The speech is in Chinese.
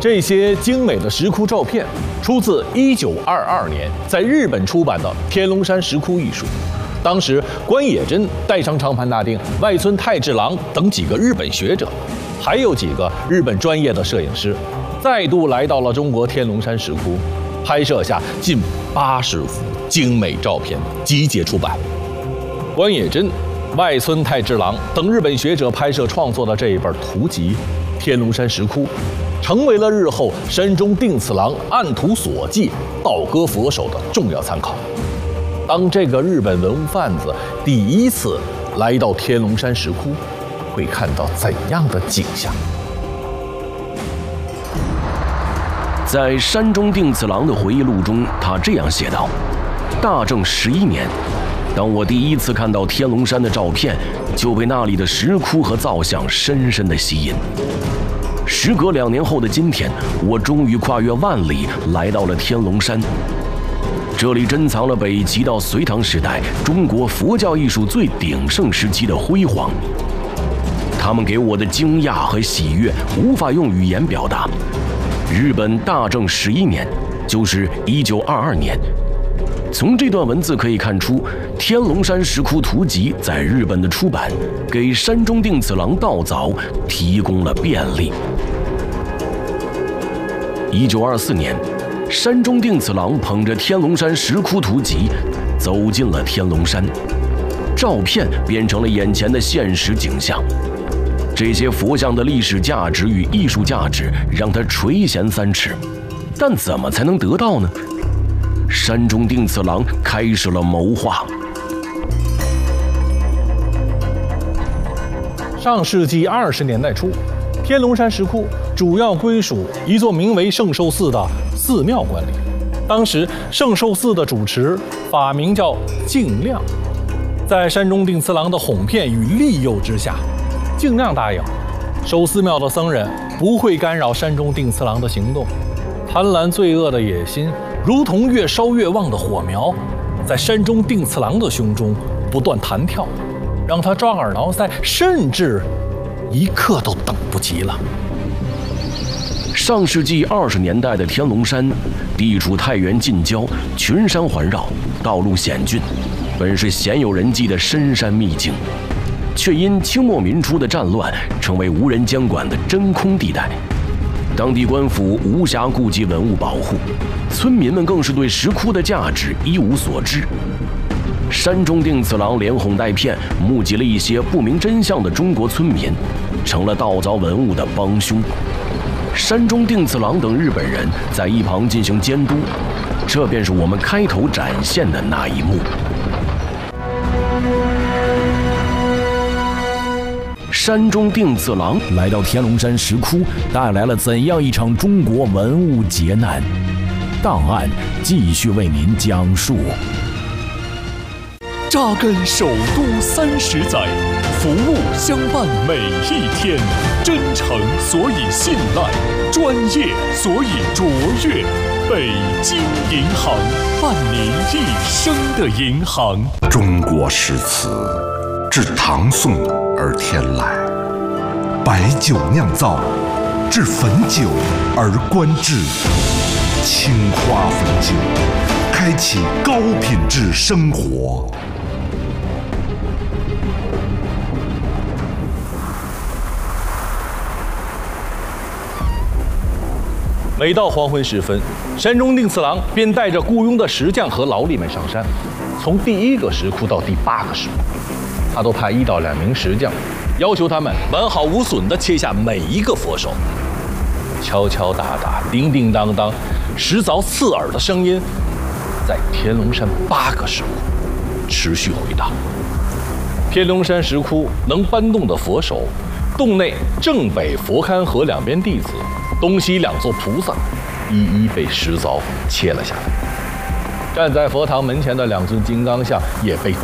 这些精美的石窟照片出自1922年在日本出版的《天龙山石窟艺术》。当时，关野真带上长盘大定、外村泰治郎等几个日本学者，还有几个日本专业的摄影师，再度来到了中国天龙山石窟，拍摄下近80幅精美照片，集结出版。关野真、外村泰治郎等日本学者拍摄创作的这一本图集《天龙山石窟》，成为了日后山中定次郎按图索骥、道歌佛手的重要参考。当这个日本文物贩子第一次来到天龙山石窟，会看到怎样的景象？ 在山中定次郎的回忆录中，他这样写道：大正11年，当我第一次看到天龙山的照片，就被那里的石窟和造像深深地吸引。时隔2年后的今天，我终于跨越万里来到了天龙山。这里珍藏了北齐到隋唐时代中国佛教艺术最鼎盛时期的辉煌。他们给我的惊讶和喜悦无法用语言表达。日本大正11年，就是1922年。从这段文字可以看出，天龙山石窟图集在日本的出版，给山中定次郎道早提供了便利。1924年，山中定次郎捧着天龙山石窟图集，走进了天龙山，照片变成了眼前的现实景象。这些佛像的历史价值与艺术价值让他垂涎3尺，但怎么才能得到呢？山中定次郎开始了谋划。 上世纪20年代初，天龙山石窟主要归属一座名为圣寿寺的寺庙管理。当时，圣寿寺的主持法名叫净亮。在山中定次郎的哄骗与利诱之下，净亮答应，守寺庙的僧人不会干扰山中定次郎的行动。贪婪罪恶的野心，如同越烧越旺的火苗，在山中定次郎的胸中不断弹跳，让他抓耳挠腮，甚至一刻都等不及了。 上世纪20年代的天龙山，地处太原近郊，群山环绕，道路险峻，本是鲜有人迹的深山秘境，却因清末民初的战乱，成为无人监管的真空地带。当地官府无暇顾及文物保护，村民们更是对石窟的价值一无所知。山中定次郎连哄带骗，募集了一些不明真相的中国村民，成了盗凿文物的帮凶。山中定次郎等日本人在一旁进行监督，这便是我们开头展现的那一幕。山中定次郎来到天龙山石窟，带来了怎样一场中国文物劫难？档案继续为您讲述。 扎根首都30载，服务相伴每一天，真诚所以信赖，专业所以卓越。北京银行，伴您一生的银行。 中国诗词自唐宋而天来，白酒酿造，至汾酒而观之。青花汾酒，开启高品质生活。 每到黄昏时分，山中定次郎便带着雇佣的石匠和劳力们上山，从第1个石窟到第8个石窟，他都派1到2名石匠，要求他们完好无损地切下每一个佛手。敲敲打打，叮叮当当，石凿刺耳的声音在天龙山8个石窟持续回荡。天龙山石窟能搬动的佛手，洞内正北佛龛和2边弟子，东西2座菩萨，一一被石凿切了下来。站在佛堂门前的2尊金刚像也被